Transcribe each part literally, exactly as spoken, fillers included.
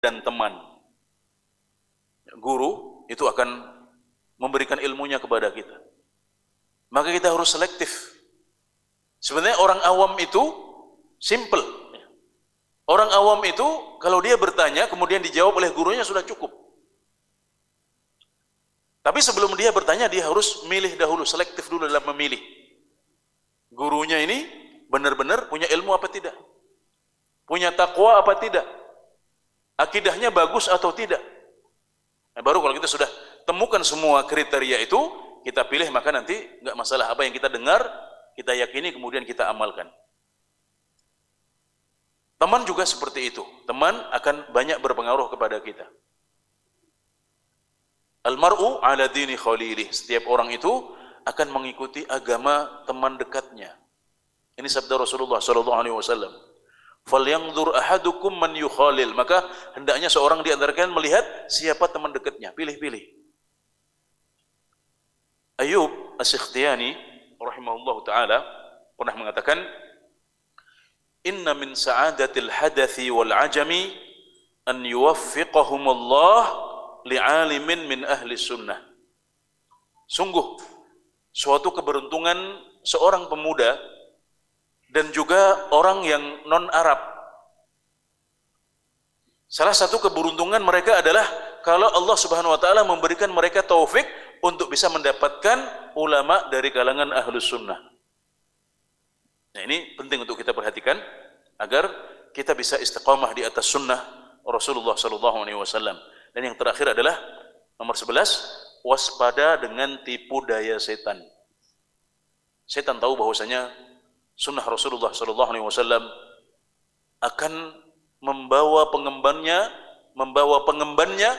dan teman. Guru itu akan memberikan ilmunya kepada kita. Maka kita harus selektif. Sebenarnya orang awam itu simple. Orang awam itu kalau dia bertanya kemudian dijawab oleh gurunya sudah cukup. Tapi sebelum dia bertanya dia harus milih dahulu, selektif dulu dalam memilih. Gurunya ini benar-benar punya ilmu apa tidak? Punya takwa apa tidak? Akidahnya bagus atau tidak? Nah, baru kalau kita sudah temukan semua kriteria itu, kita pilih, maka nanti enggak masalah apa yang kita dengar, kita yakini kemudian kita amalkan. Teman juga seperti itu. Teman akan banyak berpengaruh kepada kita. Al-mar'u ala dini khalilih. Setiap orang itu akan mengikuti agama teman dekatnya. Ini sabda Rasulullah sallallahu alaihi wasallam. Falyanzur ahadukum man yukhalil. Maka hendaknya seorang di antara kalian melihat siapa teman dekatnya, pilih-pilih. Ayub As-Sikhtiyani rahimahullahu taala pernah mengatakan, inna min sa'adatil hadathi wal ajami an yuwaffiqahumullah li'alimin min ahli sunnah. Sungguh suatu keberuntungan seorang pemuda dan juga orang yang non-Arab. Salah satu keberuntungan mereka adalah kalau Allah Subhanahu wa taala memberikan mereka taufik untuk bisa mendapatkan ulama dari kalangan ahlus sunnah. Nah, ini penting untuk kita perhatikan agar kita bisa istiqamah di atas sunnah Rasulullah sallallahu alaihi wasallam. Dan yang terakhir adalah nomor sebelas, waspada dengan tipu daya setan. Setan tahu bahwasanya sunnah Rasulullah sallallahu alaihi wasallam akan membawa pengembannya, membawa pengembannya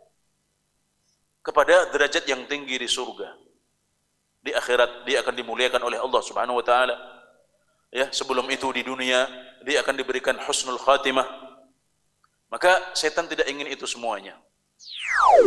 kepada derajat yang tinggi di surga. Di akhirat dia akan dimuliakan oleh Allah Subhanahu wa taala. Ya, sebelum itu di dunia dia akan diberikan husnul khatimah. Maka setan tidak ingin itu semuanya.